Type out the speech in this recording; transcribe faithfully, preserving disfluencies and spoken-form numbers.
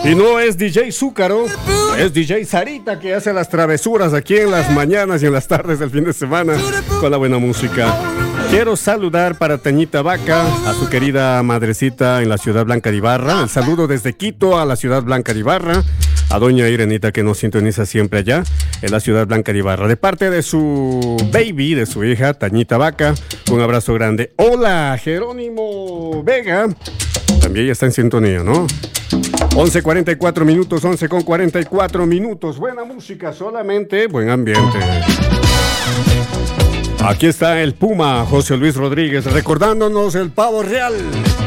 Y no es D J Zúcaro, es D J Sarita que hace las travesuras aquí en las mañanas y en las tardes del fin de semana con la buena música. Quiero saludar para Tañita Vaca, a su querida madrecita en la Ciudad Blanca de Ibarra. El saludo desde Quito a la Ciudad Blanca de Ibarra. A doña Irenita que nos sintoniza siempre allá en la Ciudad Blanca de Ibarra. De parte de su baby, de su hija, Tañita Vaca, un abrazo grande. Hola, Jerónimo Vega. También ya está en sintonía, ¿no? once cuarenta y cuatro minutos, once con cuarenta y cuatro minutos. Buena música, solamente buen ambiente. Aquí está el Puma, José Luis Rodríguez, recordándonos el pavo real.